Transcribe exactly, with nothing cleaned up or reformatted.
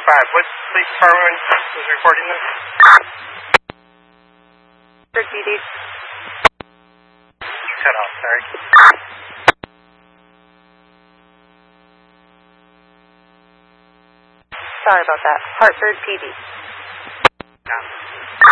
five. What police department was reporting this? Hartford P D. Cut off, sorry. Sorry about that. Hartford P D.